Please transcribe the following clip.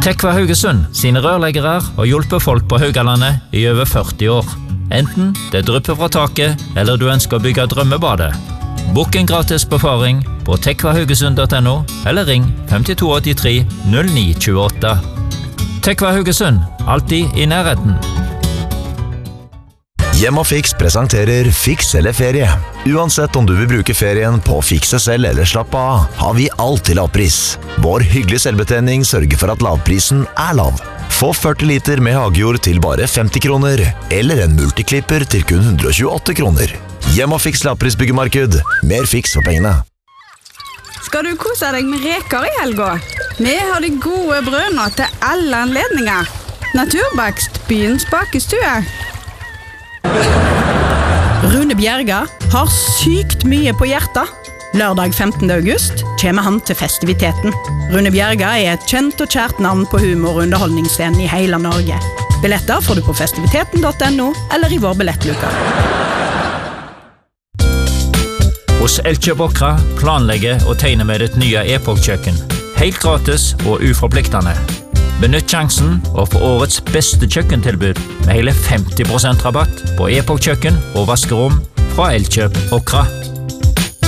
Tekva Haugesund sine rørleggere har hjulpet folk på Haugalandet i over 40 år. Enten det drypper fra taket, eller du ønsker å bygge drømmebadet. Bokk en gratis befaring på tekvahaugesund.no, eller ring 5283 0928. Tekva Haugesund, alltid i nærheten. Hjem og Fiks presenterer Fiks eller ferie. Uansett om du vil bruke ferien på å fikse selv eller slappe av, har vi alltid lavpris. Vår hyggelige selvbetjening sørger for at lavprisen er lav. Få 40 liter med hagejord til bare 50 kroner, eller en multiklipper til kun 128 kroner. Hjem og Fiks lavprisbyggemarked. Mer fiks for pengene. Skal du kose deg med reker i helga? Vi har de gode brødene til alle anledninger. Naturbakst, byens bakestue. Rune Bjerga har sykt mye på hjertet. Lørdag 15. august kommer han til festiviteten. Rune Bjerga er et kjent og kjært navn på humor- og underholdningsscenen i hele Norge. Billetter får du på festiviteten.no eller i vår billettluka. Hos Elkjøp Åkra planlegger og tegner med ditt nye e-postkjøkken. Helt gratis og uforpliktende. Benytt sjansen og få årets beste kjøkkentilbud med hele 50% rabatt på e-postkjøkken og vaskerom fra Elkjøp Åkra.